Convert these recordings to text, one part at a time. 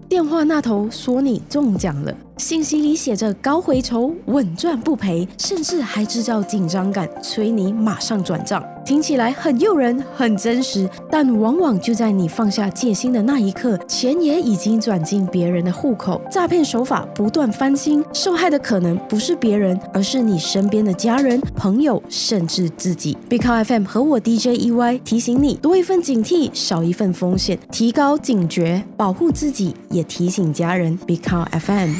电话那头说你中奖了，信息里写着高回酬、稳赚不赔，甚至还制造紧张感，催你马上转账。听起来很诱人，很真实，但往往就在你放下戒心的那一刻，钱也已经转进别人的户口。诈骗手法不断翻新，受害的可能不是别人，而是你身边的家人、朋友，甚至自己。Big Cow FM 和我 DJ EY 提醒你，多一份警惕，少一份风险，提高警觉，保护自己，也提醒家人。Big Cow FM。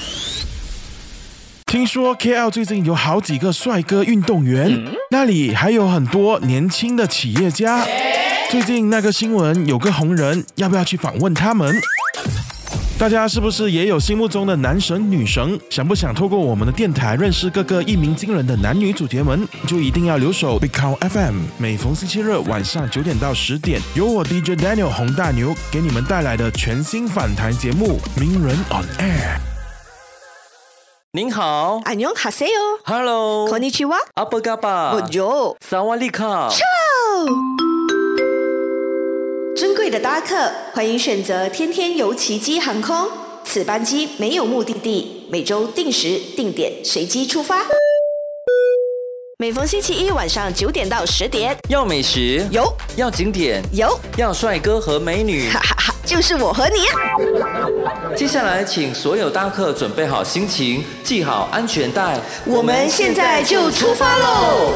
听说 KL 最近有好几个帅哥运动员，那里还有很多年轻的企业家。最近那个新闻有个红人，要不要去访问他们？大家是不是也有心目中的男神女神？想不想透过我们的电台认识各个一鸣惊人的男女主角们？就一定要留守 Big Cow FM， 每逢星期日晚上9点到10点，由我 DJ Daniel 洪大牛给你们带来的全新访谈节目《名人 on Air》。 您好， 안녕하세요。 Hello， konnichiwa， apa kabar， Bonjour， Sawadee-ka。 尊贵的搭客，欢迎选择天天游奇迹航空。此班机没有目的地，每周定时定点随机出发。每逢星期一晚上9点到10点， 要美食有， 要景点有， 要帅哥和美女， 哈哈哈，就是我和你啊！ 接下来请所有搭客准备好心情，系好安全带， 我们现在就出发喽！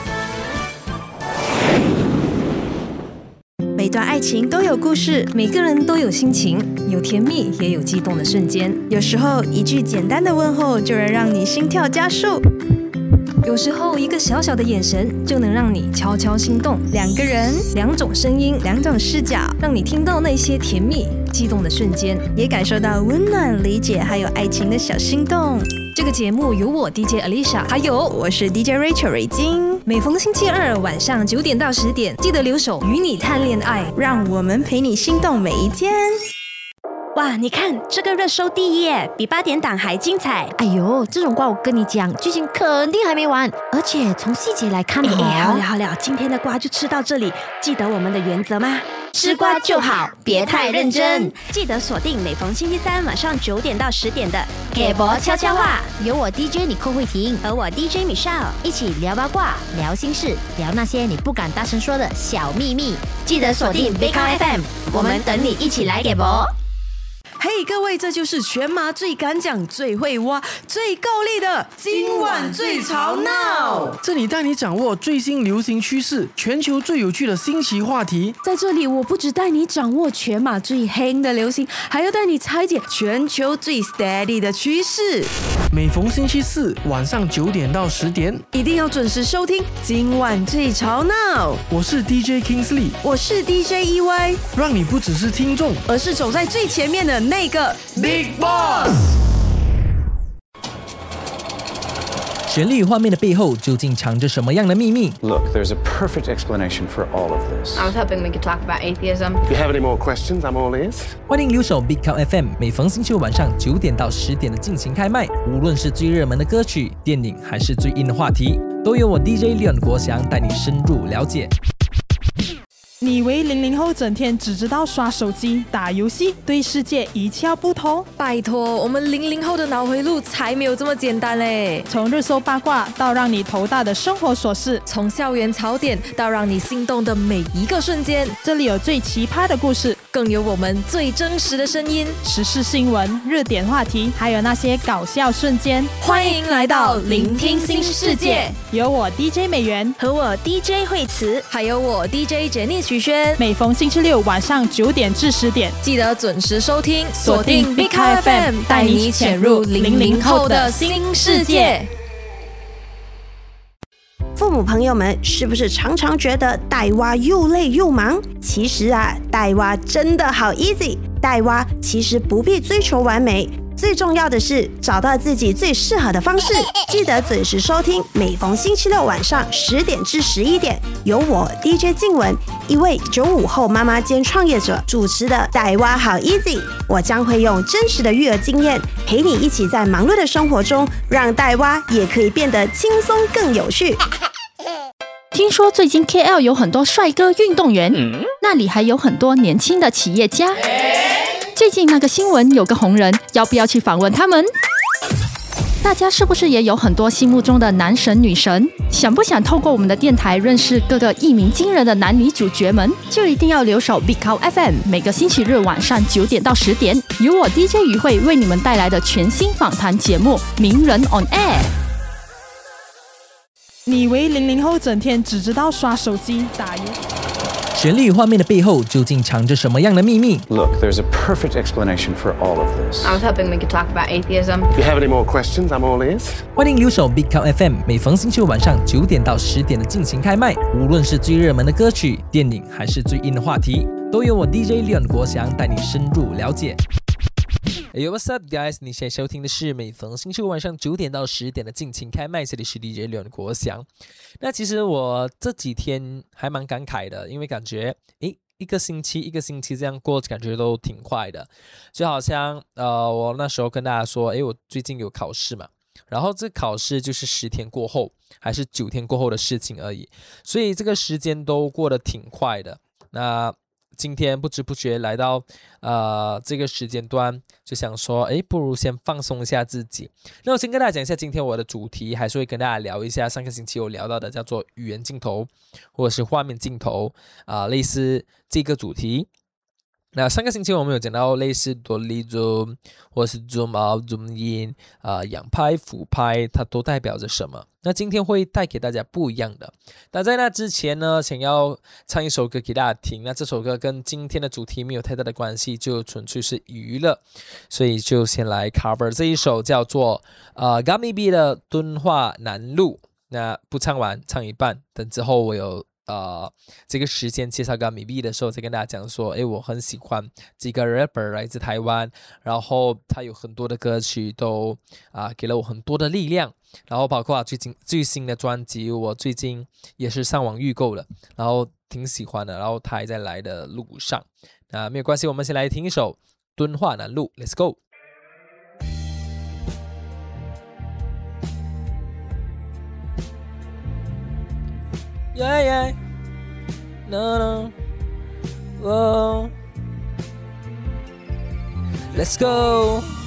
每段爱情都有故事，每个人都有心情，有甜蜜也有激动的瞬间。 有时候一句简单的问候就能让你心跳加速， 有时候一个小小的眼神就能让你悄悄心动。 两个人， 两种声音， 两种视角， 让你听到那些甜蜜激动的瞬间， 也感受到温暖、理解还有爱情的小心动。 这个节目由我 DJ Alicia， 还有我是 DJ Rachel 蕊晶。 每逢星期二晚上9点到10点，记得留守与你谈恋爱， 让我们陪你心动每一天。 哇，你看这个热搜第一耶，比8点档还精彩。 哎呦，这种瓜我跟你讲，剧情肯定还没完，而且从细节来看好了，今天的瓜就吃到这里。记得我们的原则吗？吃瓜就好，别太认真。记得锁定每逢星期三晚上9点到10点的给博悄悄话， 有我 DJ 你寇慧婷和我 DJ Michelle 一起聊八卦、聊心事、聊那些你不敢大声说的小秘密。 记得锁定 Big Cow FM， 我们等你一起来给博。 嘿，各位，这就是全马最敢讲、最会挖、最够力的今晚最吵闹。 这里带你掌握最新流行趋势，全球最有趣的新奇话题。 在这里，我不只带你掌握全马最黑的流行，还要带你拆解全球最 steady 的趋势。 每逢星期四晚上9点到10点， 一定要准时收听今晚最吵闹。 我是 DJ Kingsley， 我是 DJ EY， 让你不只是听众， 而是走在最前面的那个 Big Boss。 绚丽画面的背后究竟藏着什么样的秘密 Look, there's a perfect explanation for all of this. I was hoping we could talk about atheism. If you have any more questions, I'm all ears. 欢迎留守 Big Cow FM， 每逢星期五晚上9点到10点的进行开麦。无论是最热门的歌曲、电影，还是最硬的话题，都由我 DJ Leon 国祥带你深入了解。 你以为00后整天只知道刷手机、打游戏，对世界一窍不通？ 拜托，我们00后的脑回路才没有这么简单嘞！ 从热搜八卦到让你头大的生活琐事， 从校园槽点到让你心动的每一个瞬间， 这里有最奇葩的故事， 更有我们最真实的声音， 时事新闻、热点话题，还有那些搞笑瞬间。 欢迎来到聆听新世界， 有我 DJ 美元和我 DJ 惠慈， 还有我 DJ 杰尼徐轩。 每逢星期六晚上9点至10点， 记得准时收听，锁定 Big Cow FM， 带你潜入00后的新世界。 父母朋友们是不是常常觉得带娃又累又忙？其实啊，带娃真的好 easy。带娃其实不必追求完美，最重要的是找到自己最适合的方式。记得准时收听，每逢星期六晚上10点至11点，由我 DJ 静雯，一位95后妈妈兼创业者主持的带娃好 easy。我将会用真实的育儿经验，陪你一起在忙碌的生活中，让带娃也可以变得轻松更有趣。 听说最近 KL 有很多帅哥运动员，那里还有很多年轻的企业家。 最近那个新闻有个红人，要不要去访问他们？大家是不是也有很多心目中的男神女神？想不想透过我们的电台认识各个一鸣惊人的男女主角们？就一定要留守 Big Cow FM， 每个星期日晚上9点到10点，由我 DJ 宇慧为你们带来的全新访谈节目《名人 on Air》。 你以为00后整天只知道刷手机、打游戏？ 旋律画面的背后究竟藏着什么样的秘密？ Look, there's a perfect explanation for all of this. I was hoping we could talk about atheism. If you have any more questions, I'm all ears. 欢迎留守 Big Cow FM， 每逢星期五晚上9点到10点的尽情开麦。无论是最热门的歌曲、电影，还是最硬的话题，都由我 DJ Leon 国祥带你深入了解。Yo, what's up, guys？ 你现在收听的是每逢星期五晚上9点到10点的尽情开麦，这里是 DJ Leon 国祥。那其实我这几天还蛮感慨的，因为感觉一个星期这样过，感觉都挺快的。就好像我那时候跟大家说，我最近有考试嘛，然后这考试就是10天过后还是9天过后的事情而已，所以这个时间都过得挺快的。那今天不知不觉来到这个时间段，就想说不如先放松一下自己。那我先跟大家讲一下今天我的主题，还是会跟大家聊一下上个星期有聊到的叫做语言镜头或者是画面镜头类似这个主题。那上个星期我们有讲到类似多利 zoom 或是 zoom out zoom in 仰拍俯拍它都代表着什么。那今天会带给大家不一样的。那在那之前呢，想要唱一首歌给大家听。那这首歌跟今天的主题没有太大的关系，就纯粹是娱乐，所以就先来 cover 这一首叫做Gummy B 的敦化南路。那不唱完，唱一半，等之后我有这个时间介绍 Gummy B 的时候，再跟大家讲说，我很喜欢这个 rapper 来自台湾，然后他有很多的歌曲都给了我很多的力量，然后包括最新的专辑，我最近也是上网预购了，然后挺喜欢的，然后他还在来的路上。那没有关系，我们先来听一首敦化南路 ，Let's go。Yeah, no, whoa. Let's go.